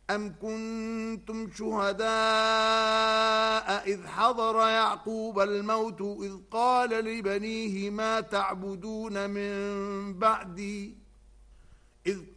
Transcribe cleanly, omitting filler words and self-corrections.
أم كنتم شهداء إذ حضر يعقوب الموت إذ قال لبنيه ما تعبدون من بعدي إذ